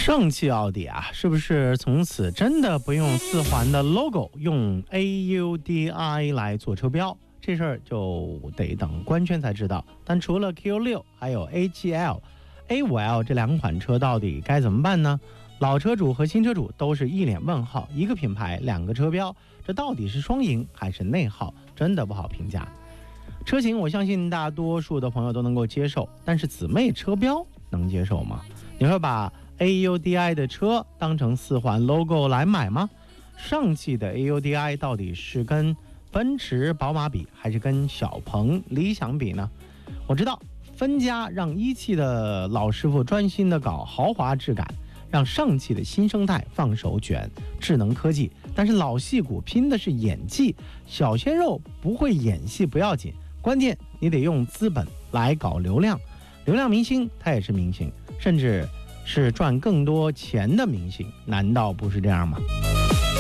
上汽奥迪啊，是不是从此真的不用4环的 logo， 用 AUDI 来做车标？这事儿就得等官宣才知道。但除了 Q6， 还有 A7L、A5L 这2款车到底该怎么办呢？老车主和新车主都是一脸问号，一个品牌2个车标，这到底是双赢还是内耗？真的不好评价。车型我相信大多数的朋友都能够接受，但是姊妹车标能接受吗？你会把 AUDI 的车当成4环 logo 来买吗？上汽的 AUDI 到底是跟奔驰、宝马比，还是跟小鹏、理想比呢？我知道分家让一汽的老师傅专心的搞豪华质感，让上汽的新生代放手卷智能科技，但是老戏骨拼的是演技，小鲜肉不会演戏不要紧，关键你得用资本来搞流量，流量明星他也是明星，甚至是赚更多钱的明星，难道不是这样吗？